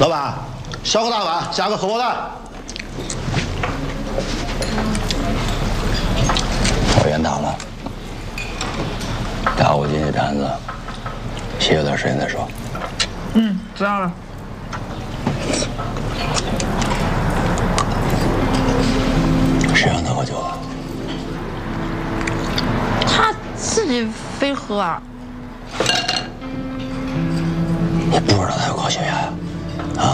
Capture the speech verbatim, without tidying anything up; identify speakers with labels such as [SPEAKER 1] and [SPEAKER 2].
[SPEAKER 1] 老板，小个大碗，加个荷包蛋。
[SPEAKER 2] 我圆躺了，打我进去坛子，歇有点时间再说。
[SPEAKER 3] 嗯，知道了。
[SPEAKER 2] 谁让他喝酒了？
[SPEAKER 3] 他自己非喝啊。
[SPEAKER 2] 你不知道他有高血压呀？